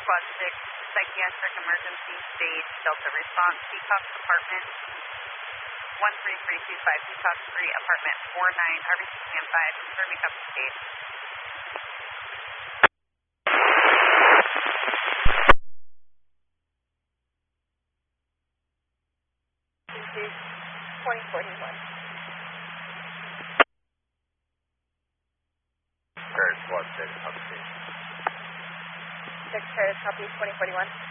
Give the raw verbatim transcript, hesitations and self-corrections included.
Squad six, Psychiatric Emergency Stage, Delta Response, Peacock Apartment one three three two five, Peacock three, Apartment four nine, R B C Cam five, confirming up to stage. twenty forty-one. Current Squad six, up to stage. six, copy, twenty forty-one.